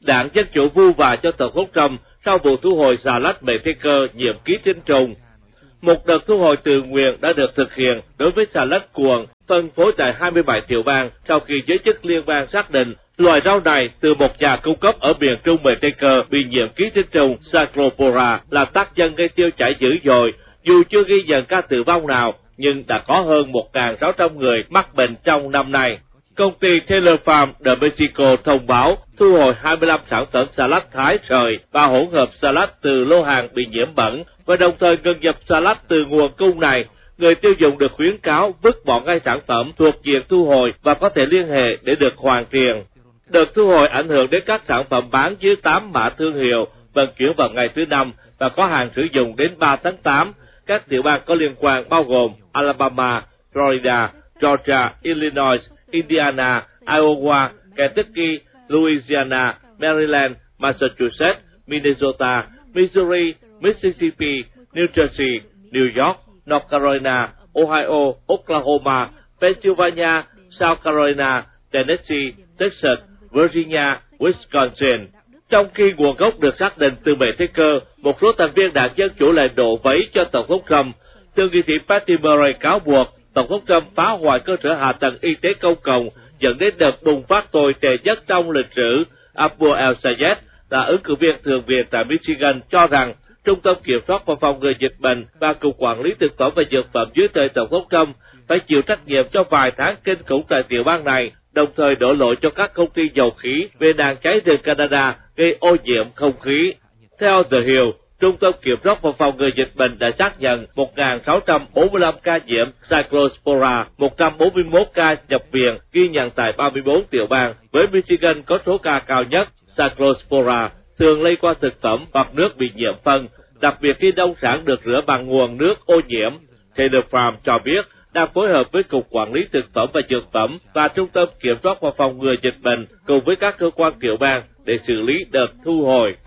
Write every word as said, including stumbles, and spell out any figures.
Đảng Dân Chủ vu vạ cho Tổng thống Trump sau vụ thu hồi xà lách Whitaker nhiễm ký sinh trùng. Một đợt thu hồi tự nguyện đã được thực hiện đối với xà lách cuộn phân phối tại hai mươi bảy tiểu bang sau khi giới chức liên bang xác định loài rau này từ một nhà cung cấp ở miền Trung Whitaker bị nhiễm ký sinh trùng Sacropora là tác nhân gây tiêu chảy dữ dội. Dù chưa ghi nhận ca tử vong nào, nhưng đã có hơn một nghìn sáu trăm người mắc bệnh trong năm nay. Công ty Taylor Farm de Mexico thông báo thu hồi hai mươi lăm sản phẩm salad thái sợi và hỗn hợp salad từ lô hàng bị nhiễm bẩn và đồng thời ngừng nhập salad từ nguồn cung này. Người tiêu dùng được khuyến cáo vứt bỏ ngay sản phẩm thuộc diện thu hồi và có thể liên hệ để được hoàn tiền. Đợt thu hồi ảnh hưởng đến các sản phẩm bán dưới tám mã thương hiệu vận chuyển vào ngày thứ năm và có hàng sử dụng đến ba tháng tám. Các tiểu bang có liên quan bao gồm Alabama, Florida, Georgia, Illinois, Indiana, Iowa, Kentucky, Louisiana, Maryland, Massachusetts, Minnesota, Missouri, Mississippi, New Jersey, New York, North Carolina, Ohio, Oklahoma, Pennsylvania, South Carolina, Tennessee, Texas, Virginia, Wisconsin. Trong khi nguồn gốc được xác định từ Whitaker, một số thành viên đảng Dân Chủ lại đổ vấy cho Tổng thống Trump. Thượng nghị sĩ Patty Murray cáo buộc Tổng thống Trump phá hoại cơ sở hạ tầng y tế công cộng, dẫn đến đợt bùng phát tồi tệ nhất trong lịch sử. Abu El-Sayed là ứng cử viên thượng viện tại Michigan cho rằng Trung tâm Kiểm soát và Phòng ngừa Dịch bệnh và Cục Quản lý Thực phẩm và Dược phẩm dưới thời Tổng thống Trump phải chịu trách nhiệm cho vài tháng kinh khủng tại tiểu bang này, đồng thời đổ lỗi cho các công ty dầu khí về nạn cháy rừng Canada gây ô nhiễm không khí. Theo The Hill, Trung tâm Kiểm soát và Phòng ngừa Dịch bệnh đã xác nhận một nghìn sáu trăm bốn mươi lăm ca nhiễm Cyclospora, một trăm bốn mươi mốt ca nhập viện ghi nhận tại ba mươi bốn tiểu bang, với Michigan có số ca cao nhất. Cyclospora thường lây qua thực phẩm hoặc nước bị nhiễm phân, đặc biệt khi nông sản được rửa bằng nguồn nước ô nhiễm. Taylor Farm cho biết đang phối hợp với Cục Quản lý Thực phẩm và Dược phẩm và Trung tâm Kiểm soát và Phòng ngừa Dịch bệnh cùng với các cơ quan tiểu bang để xử lý đợt thu hồi.